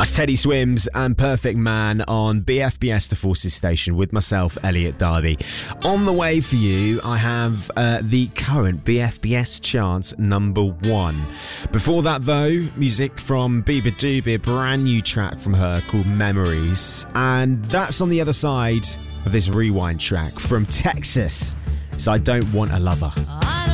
Teddy Swims and Perfect Man on BFBS The Forces Station with myself, Elliot Darby. On the way for you, I have the current BFBS charts number 1. Before that, though, music from Biba Doobie, a brand new track from her called Memories. And that's on the other side of this rewind track from Texas. So I Don't Want a Lover.